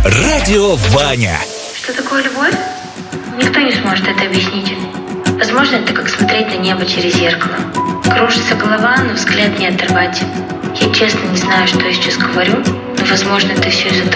Радио Ваня. Что такое любовь? Никто не сможет это объяснить. Возможно, это как смотреть на небо через зеркало. Кружится голова, но взгляд не оторвать. Я честно не знаю, что я сейчас говорю, но, возможно, это все из-за того,